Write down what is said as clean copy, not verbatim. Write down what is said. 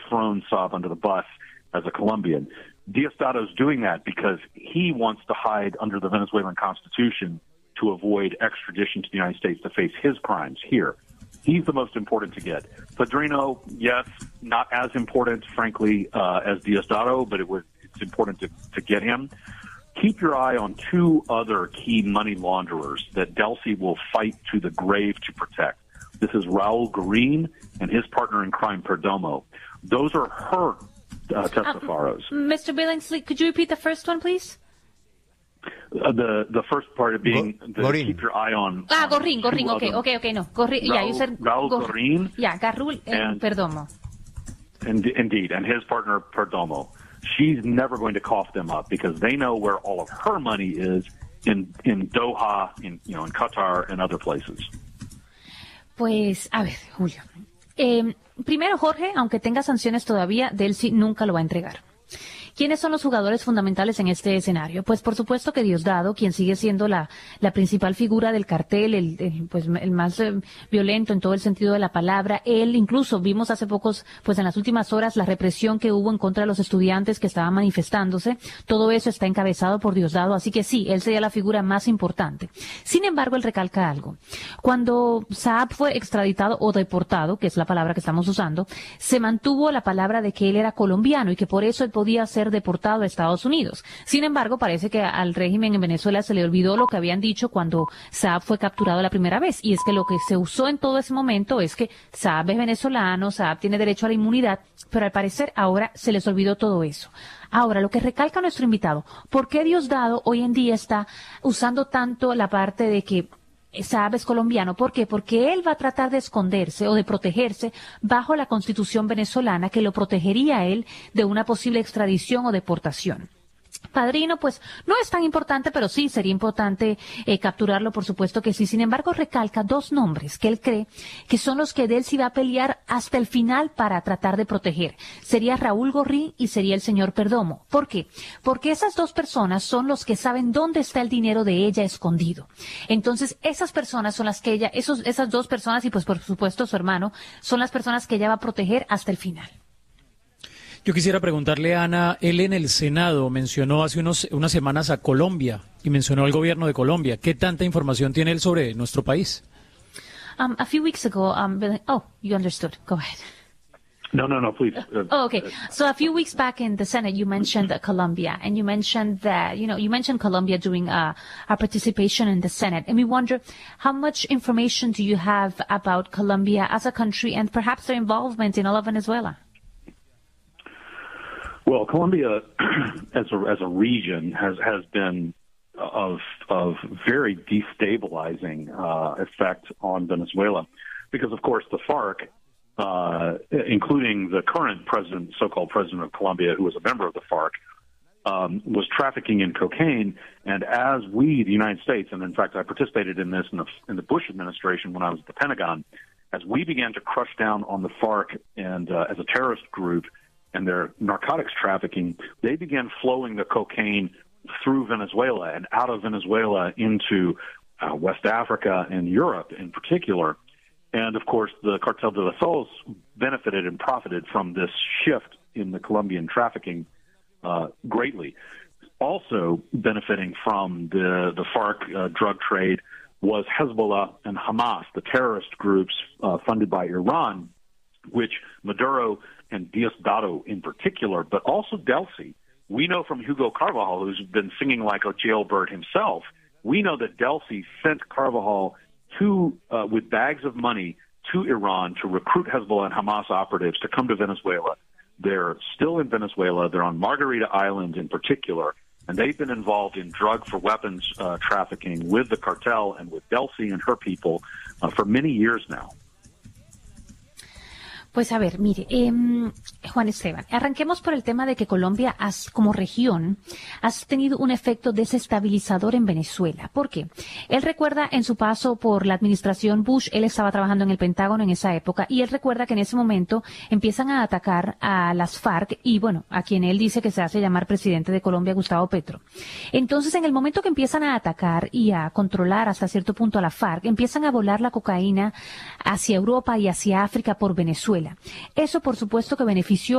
thrown Saab under the bus as a Colombian. Diosdado's doing that because he wants to hide under the Venezuelan constitution to avoid extradition to the United States to face his crimes here. He's the most important to get. Padrino, yes, not as important, frankly, as Diosdado, but it's important to get him. Keep your eye on two other key money launderers that Delcy will fight to the grave to protect. This is Raul Guarín and his partner in crime, Perdomo. Those are her testaferros. Mr. Billingsley, could you repeat the first one, please? The first part of being keep your eye on. Guarín. Okay. No, Guarín. Yeah, you said Raul Guarín. Yeah, Raúl and Perdomo. Indeed, and his partner Perdomo. She's never going to cough them up because they know where all of her money is in Doha, in Qatar, and other places. Pues, a ver, Julio. Primero, Jorge, aunque tenga sanciones todavía, Delcy nunca lo va a entregar. ¿Quiénes son los jugadores fundamentales en este escenario? Pues por supuesto que Diosdado, quien sigue siendo la principal figura del cartel, el más violento en todo el sentido de la palabra. Él, incluso vimos hace pocos, pues en las últimas horas, la represión que hubo en contra de los estudiantes que estaban manifestándose. Todo eso está encabezado por Diosdado, así que sí, él sería la figura más importante. Sin embargo, él recalca algo. Cuando Saab fue extraditado o deportado, que es la palabra que estamos usando, se mantuvo la palabra de que él era colombiano y que por eso él podía ser deportado a Estados Unidos. Sin embargo, parece que al régimen en Venezuela se le olvidó lo que habían dicho cuando Saab fue capturado la primera vez, y es que lo que se usó en todo ese momento es que Saab es venezolano, Saab tiene derecho a la inmunidad, pero al parecer ahora se les olvidó todo eso. Ahora, lo que recalca nuestro invitado, ¿por qué Diosdado hoy en día está usando tanto la parte de que Saab es colombiano? ¿Por qué? Porque él va a tratar de esconderse o de protegerse bajo la Constitución venezolana que lo protegería a él de una posible extradición o deportación. Padrino, pues no es tan importante, pero sí sería importante capturarlo, por supuesto que sí. Sin embargo, recalca dos nombres que él cree que son los que Delcy va a pelear hasta el final para tratar de proteger. Sería Raúl Guarín y sería el señor Perdomo. ¿Por qué? Porque esas dos personas son los que saben dónde está el dinero de ella escondido. Entonces, esas personas son las que esas dos personas y pues por supuesto su hermano, son las personas que ella va a proteger hasta el final. Yo quisiera preguntarle a Ana, él en el Senado mencionó hace unas semanas a Colombia y mencionó al gobierno de Colombia. ¿Qué tanta información tiene él sobre nuestro país? A few weeks ago, you understood. Go ahead. No, please. Okay. So a few weeks back in the Senate, you mentioned Colombia, and you mentioned that, you mentioned Colombia during our participation in the Senate. And we wonder, how much information do you have about Colombia as a country and perhaps their involvement in all of Venezuela? Well, Colombia, as a region, has been of very destabilizing effect on Venezuela, because of course the FARC, including the current president, so-called president of Colombia, who was a member of the FARC, was trafficking in cocaine. And as we, the United States, and in fact I participated in this in the Bush administration when I was at the Pentagon, as we began to crush down on the FARC and as a terrorist group and their narcotics trafficking, they began flowing the cocaine through Venezuela and out of Venezuela into West Africa and Europe in particular. And, of course, the Cartel de los Soles benefited and profited from this shift in the Colombian trafficking greatly. Also benefiting from the FARC drug trade was Hezbollah and Hamas, the terrorist groups funded by Iran, which Maduro and Diosdado in particular, but also Delcy. We know from Hugo Carvajal, who's been singing like a jailbird himself, we know that Delcy sent Carvajal with bags of money to Iran to recruit Hezbollah and Hamas operatives to come to Venezuela. They're still in Venezuela. They're on Margarita Island in particular, and they've been involved in drug for weapons trafficking with the cartel and with Delcy and her people for many years now. Pues a ver, mire, Juan Esteban, arranquemos por el tema de que Colombia, como región, has tenido un efecto desestabilizador en Venezuela. ¿Por qué? Él recuerda en su paso por la administración Bush, él estaba trabajando en el Pentágono en esa época, y él recuerda que en ese momento empiezan a atacar a las FARC y, bueno, a quien él dice que se hace llamar presidente de Colombia, Gustavo Petro. Entonces, en el momento que empiezan a atacar y a controlar hasta cierto punto a la FARC, empiezan a volar la cocaína hacia Europa y hacia África por Venezuela. Eso, por supuesto, que benefició